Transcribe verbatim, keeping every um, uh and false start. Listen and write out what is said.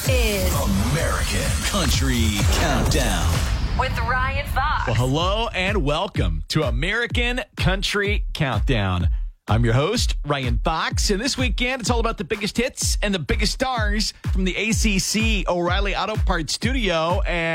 is American Country Countdown with Ryan Fox. Well, hello and welcome to American Country Countdown. I'm your host, Ryan Fox, and this weekend it's all about the biggest hits and the biggest stars from the A C C O'Reilly Auto Parts Studio. And